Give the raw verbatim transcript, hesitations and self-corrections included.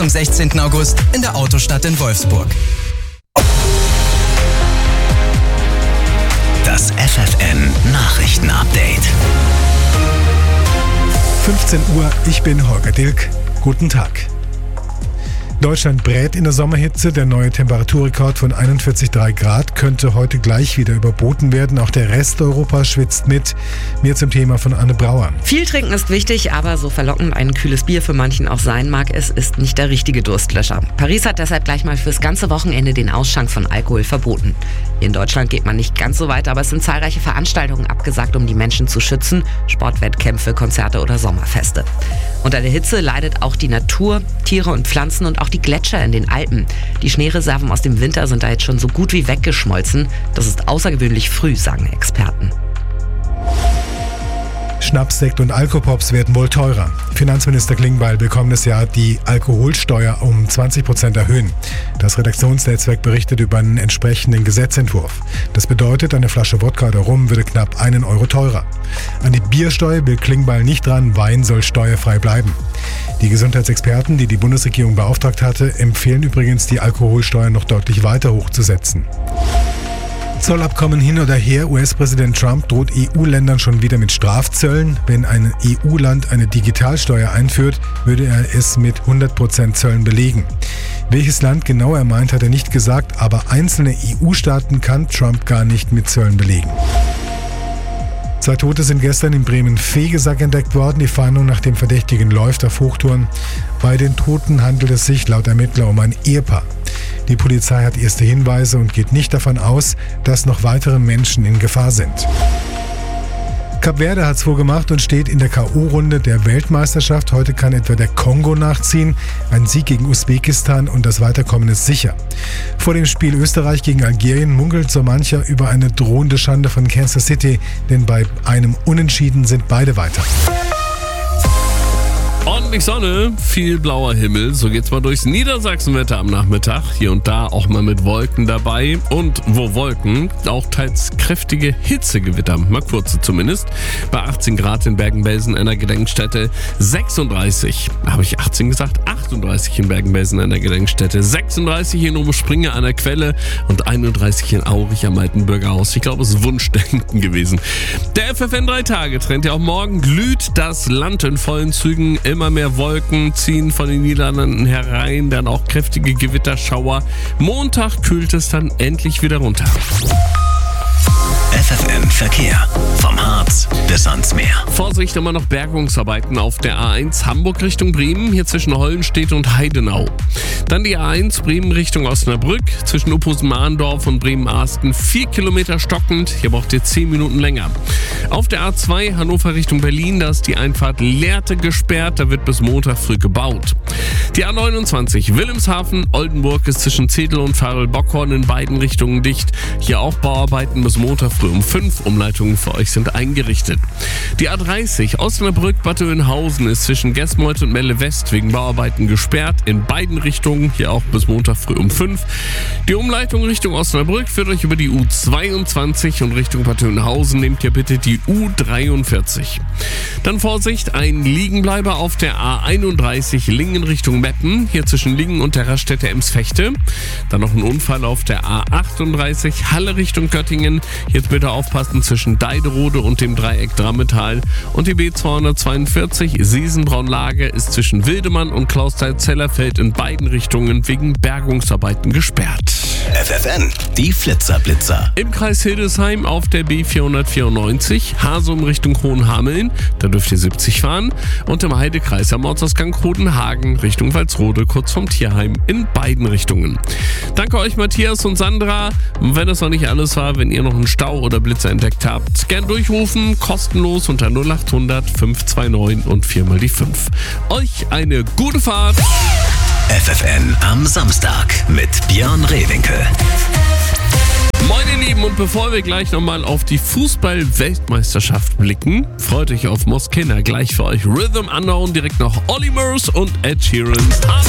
Am sechzehnten August in der Autostadt in Wolfsburg. Das F F N Nachrichten-Update. fünfzehn Uhr, ich bin Holger Dilk. Guten Tag. Deutschland brät in der Sommerhitze. Der neue Temperaturrekord von einundvierzig Komma drei Grad könnte heute gleich wieder überboten werden. Auch der Rest Europas schwitzt mit. Mehr zum Thema von Anne Brauer. Viel trinken ist wichtig, aber so verlockend ein kühles Bier für manchen auch sein mag, es ist nicht der richtige Durstlöscher. Paris hat deshalb gleich mal fürs ganze Wochenende den Ausschank von Alkohol verboten. Hier in Deutschland geht man nicht ganz so weit, aber es sind zahlreiche Veranstaltungen abgesagt, um die Menschen zu schützen. Sportwettkämpfe, Konzerte oder Sommerfeste. Unter der Hitze leidet auch die Natur, Tiere und Pflanzen und auch die Gletscher in den Alpen. Die Schneereserven aus dem Winter sind da jetzt schon so gut wie weggeschmolzen. Das ist außergewöhnlich früh, sagen Experten. Schnaps, Sekt und Alkopops werden wohl teurer. Finanzminister Klingbeil will kommendes Jahr die Alkoholsteuer um zwanzig Prozent erhöhen. Das Redaktionsnetzwerk berichtet über einen entsprechenden Gesetzentwurf. Das bedeutet, eine Flasche Wodka oder Rum würde knapp einen Euro teurer. An die Biersteuer will Klingbeil nicht dran, Wein soll steuerfrei bleiben. Die Gesundheitsexperten, die die Bundesregierung beauftragt hatte, empfehlen übrigens, die Alkoholsteuer noch deutlich weiter hochzusetzen. Zollabkommen hin oder her, U S-Präsident Trump droht E U-Ländern schon wieder mit Strafzöllen. Wenn ein E U-Land eine Digitalsteuer einführt, würde er es mit hundert Prozent Zöllen belegen. Welches Land genau er meint, hat er nicht gesagt, aber einzelne E U-Staaten kann Trump gar nicht mit Zöllen belegen. Zwei Tote sind gestern in Bremen-Vegesack entdeckt worden. Die Fahndung nach dem Verdächtigen läuft auf Hochtouren. Bei den Toten handelt es sich laut Ermittler um ein Ehepaar. Die Polizei hat erste Hinweise und geht nicht davon aus, dass noch weitere Menschen in Gefahr sind. Kap Verde hat's vorgemacht und steht in der K O-Runde der Weltmeisterschaft. Heute kann etwa der Kongo nachziehen. Ein Sieg gegen Usbekistan und das Weiterkommen ist sicher. Vor dem Spiel Österreich gegen Algerien munkelt so mancher über eine drohende Schande von Kansas City, denn bei einem Unentschieden sind beide weiter. Ordentlich Sonne, viel blauer Himmel, so geht's mal durchs Niedersachsenwetter am Nachmittag. Hier und da auch mal mit Wolken dabei und wo Wolken, auch teils kräftige Hitzegewitter, mal kurze zumindest. Bei achtzehn Grad in Bergen-Belsen einer Gedenkstätte, sechsunddreißig, habe ich achtzehn gesagt, achtunddreißig in Bergen-Belsen einer Gedenkstätte, sechsunddreißig in Oberspringe an der Quelle und einunddreißig in Aurich am Alten Bürgerhaus. Ich glaube, es ist Wunschdenken gewesen. Der F F N drei Tage Trend, ja auch morgen glüht das Land in vollen Zügen. Immer mehr Wolken ziehen von den Niederlanden herein, dann auch kräftige Gewitterschauer. Montag kühlt es dann endlich wieder runter. F F N Verkehr. Vom Harz bis ans Meer. Vorsicht, immer noch Bergungsarbeiten auf der A eins Hamburg Richtung Bremen, hier zwischen Hollenstedt und Heidenau. Dann die A eins Bremen Richtung Osnabrück, zwischen Uphusen-Mahndorf und Bremen-Arsten, vier Kilometer stockend, hier braucht ihr zehn Minuten länger. Auf der A zwei Hannover Richtung Berlin, da ist die Einfahrt Lehrte gesperrt, da wird bis Montag früh gebaut. Die A neunundzwanzig Wilhelmshaven Oldenburg ist zwischen Zedel und Farel-Bockhorn in beiden Richtungen dicht. Hier auch Bauarbeiten bis Montag früh um fünf. Umleitungen für euch sind eingerichtet. Die A dreißig Osnabrück-Bad Oeynhausen ist zwischen Gesmold und Melle West wegen Bauarbeiten gesperrt. In beiden Richtungen, hier auch bis Montag früh um fünf. Die Umleitung Richtung Osnabrück führt euch über die U zweiundzwanzig und Richtung Bad Oeynhausen nehmt ihr bitte die U dreiundvierzig. Dann Vorsicht, ein Liegenbleiber auf der A einunddreißig Lingen Richtung Meppen, hier zwischen Lingen und der Raststätte Emsfechte. Dann noch ein Unfall auf der A achtunddreißig Halle Richtung Göttingen. Jetzt bitte aufpassen zwischen Deiderode und dem Dreieck Drammetal. Und die B zweihundertzweiundvierzig Siesenbraunlage ist zwischen Wildemann und Klausthal-Zellerfeld in beiden Richtungen wegen Bergungsarbeiten gesperrt. F F N, die Flitzerblitzer. Im Kreis Hildesheim auf der B vierhundertvierundneunzig Hasum Richtung Hohenhameln, da dürft ihr siebzig fahren. Und im Heidekreis am Ortsausgang Hodenhagen Richtung Walsrode, kurz vom Tierheim, in beiden Richtungen. Danke euch Matthias und Sandra. Wenn das noch nicht alles war, wenn ihr noch einen Stau oder Blitzer entdeckt habt, gern durchrufen, kostenlos unter null achthundert fünf zwei neun und viermal die fünf. Euch eine gute Fahrt. F F N am Samstag mit Björn Rehwinkel. Moin ihr Lieben, und bevor wir gleich nochmal auf die Fußball-Weltmeisterschaft blicken, freut euch auf Moskina, gleich für euch Rhythm Unknown, direkt noch Olly Murs und Ed Sheeran.